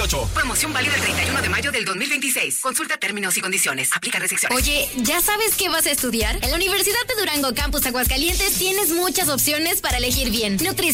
18. Promoción válida el 31 de mayo del 2026. Consulta términos y condiciones. Aplica restricciones. Oye, ¿ya sabes qué vas a estudiar? En la Universidad de Durango Campus Aguascalientes tienes muchas opciones para elegir bien. Nutrición,